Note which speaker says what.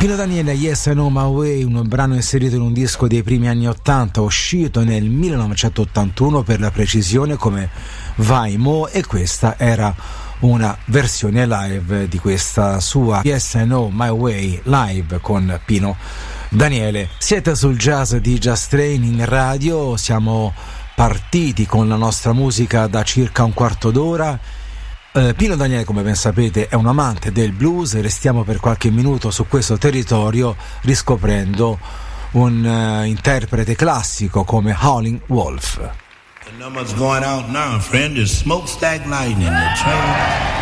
Speaker 1: Pino Daniele, Yes I Know My Way, un brano inserito in un disco dei primi anni 80, uscito nel 1981 per la precisione come Vai Mo, e questa era una versione live di questa sua Yes I Know My Way live con Pino Daniele. Siete sul jazz di Jazz Train in radio, siamo partiti con la nostra musica da circa un quarto d'ora. Pino Daniele, come ben sapete, è un amante del blues. Restiamo per qualche minuto su questo territorio riscoprendo un interprete classico come Howlin' Wolf.
Speaker 2: The number's going out now, friend. There's smokestack lighting in the train.